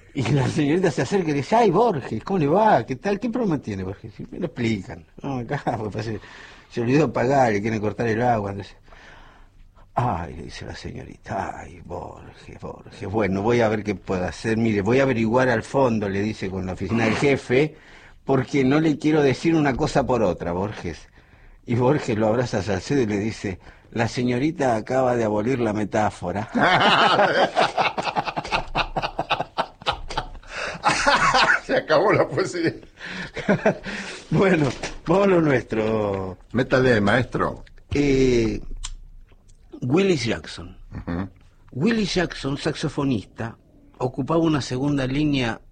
Y la señorita se acerca y dice, ay, Borges, ¿cómo le va? ¿Qué tal? ¿Qué problema tiene, Borges? Y me lo explican. No, acá, pues, se olvidó pagar y quieren cortar el agua. Entonces, ay, le dice la señorita, ay, Borges, Borges. Bueno, voy a ver qué puedo hacer. Mire, voy a averiguar al fondo, le dice con la oficina del jefe, porque no le quiero decir una cosa por otra, Borges. Y Borges lo abraza a Salcedo y le dice, la señorita acaba de abolir la metáfora. Se acabó la poesía. Bueno, vamos a lo nuestro. Métale, maestro. Willis Jackson. Willis Jackson, saxofonista, ocupaba una segunda línea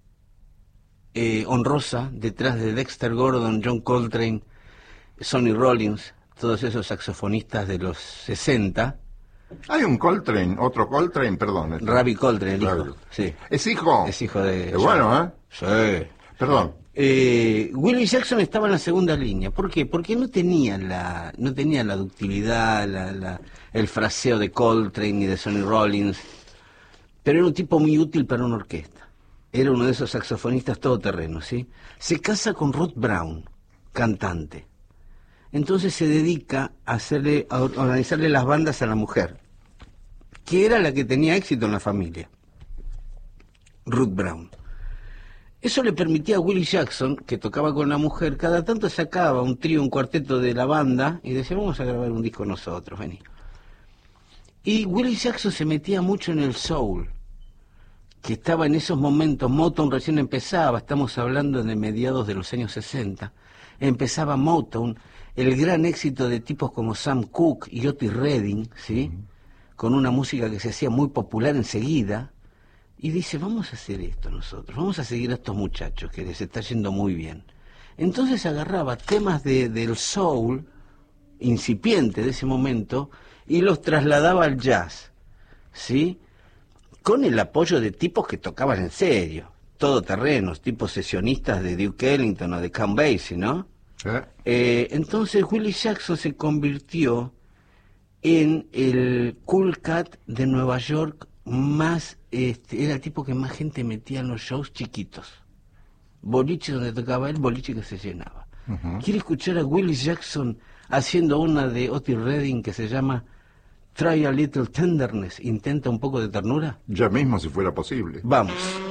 honrosa detrás de Dexter Gordon, John Coltrane, Sonny Rollins, todos esos saxofonistas de los 60. Hay un Coltrane, otro Coltrane, perdón. Ravi Coltrane, el hijo. Ravi. Sí. ¿Es hijo? Es hijo de... Es bueno, ¿eh? Sí. Perdón. Willis Jackson estaba en la segunda línea. ¿Por qué? Porque no tenía la ductilidad, el fraseo de Coltrane ni de Sonny Rollins, pero era un tipo muy útil para una orquesta. Era uno de esos saxofonistas todoterrenos, ¿sí? Se casa con Ruth Brown, cantante. Entonces se dedica a organizarle las bandas a la mujer, que era la que tenía éxito en la familia, Ruth Brown. Eso le permitía a Willis Jackson, que tocaba con la mujer, cada tanto sacaba un trío, un cuarteto de la banda y decía, vamos a grabar un disco nosotros, vení. Y Willis Jackson se metía mucho en el soul, que estaba en esos momentos, Motown recién empezaba, estamos hablando de mediados de los años 60, empezaba Motown, el gran éxito de tipos como Sam Cooke y Otis Redding, ¿sí? Con una música que se hacía muy popular enseguida, y dice, vamos a hacer esto nosotros, vamos a seguir a estos muchachos que les está yendo muy bien. Entonces agarraba temas del soul, incipiente de ese momento, y los trasladaba al jazz, ¿sí? Con el apoyo de tipos que tocaban en serio, todoterrenos, tipos sesionistas de Duke Ellington o de Count Basie, ¿no? Entonces Willis Jackson se convirtió en el cool cat de Nueva York más, era el tipo que más gente metía en los shows chiquitos. Boliche donde tocaba él, boliche que se llenaba. ¿Quiere escuchar a Willis Jackson haciendo una de Otis Redding que se llama Try a Little Tenderness? ¿Intenta un poco de ternura? Ya mismo, si fuera posible. Vamos.